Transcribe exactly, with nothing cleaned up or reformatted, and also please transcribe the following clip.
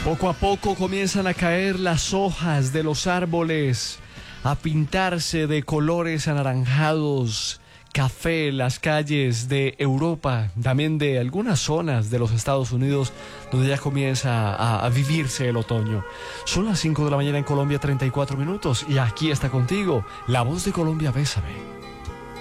Poco a poco comienzan a caer las hojas de los árboles, a pintarse de colores anaranjados, café, las calles de Europa, también de algunas zonas de los Estados Unidos, donde ya comienza a, a vivirse el otoño. Son las cinco de la mañana en Colombia, treinta y cuatro minutos, y aquí está contigo, la voz de Colombia, Bésame.